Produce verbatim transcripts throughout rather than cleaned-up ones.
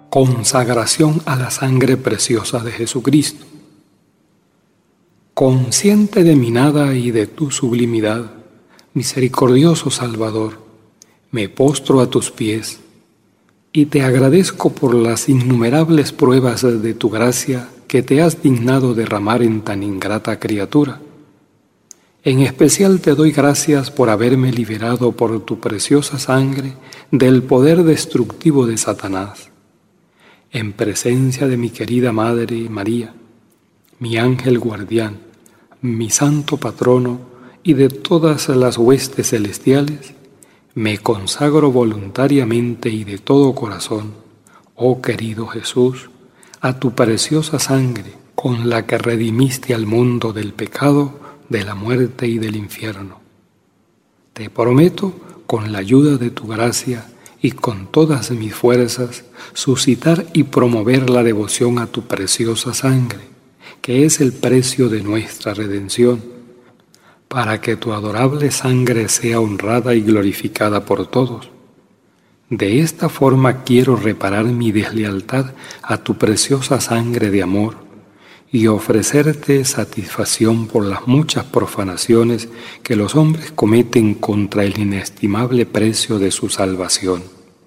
Consagración a la sangre preciosa de Jesucristo. Consciente de mi nada y de tu sublimidad, misericordioso Salvador, me postro a tus pies y te agradezco por las innumerables pruebas de tu gracia que te has dignado derramar en tan ingrata criatura. En especial te doy gracias por haberme liberado por tu preciosa sangre del poder destructivo de Satanás. En presencia de mi querida Madre María, mi ángel guardián, mi santo patrono y de todas las huestes celestiales, me consagro voluntariamente y de todo corazón, oh querido Jesús, a tu preciosa sangre con la que redimiste al mundo del pecado, de la muerte y del infierno. Te prometo, con la ayuda de tu gracia y con todas mis fuerzas, suscitar y promover la devoción a tu preciosa sangre, que es el precio de nuestra redención, para que tu adorable sangre sea honrada y glorificada por todos. De esta forma quiero reparar mi deslealtad a tu preciosa sangre de amor y ofrecerte satisfacción por las muchas profanaciones que los hombres cometen contra el inestimable precio de su salvación.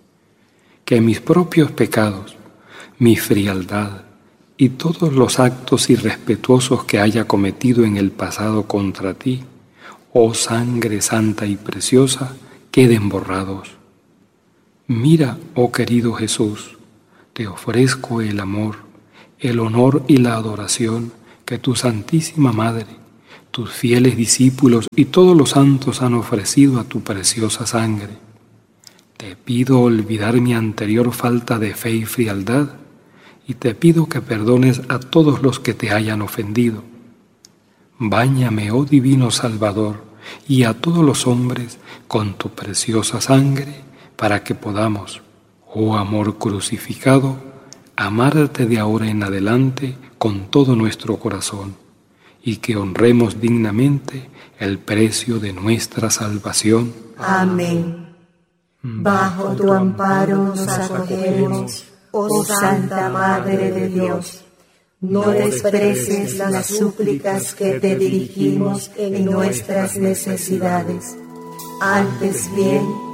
Que mis propios pecados, mi frialdad y todos los actos irrespetuosos que haya cometido en el pasado contra ti, oh sangre santa y preciosa, queden borrados. Mira, oh querido Jesús, te ofrezco el amor, el honor y la adoración que tu Santísima Madre, tus fieles discípulos y todos los santos han ofrecido a tu preciosa sangre. Te pido olvidar mi anterior falta de fe y frialdad, y te pido que perdones a todos los que te hayan ofendido. Báñame, oh Divino Salvador, y a todos los hombres con tu preciosa sangre, para que podamos, oh amor crucificado, amarte de ahora en adelante con todo nuestro corazón, y que honremos dignamente el precio de nuestra salvación. Amén. Bajo tu amparo nos acogemos, oh Santa Madre de Dios. No desprecies las súplicas que te dirigimos en nuestras necesidades. Antes bien,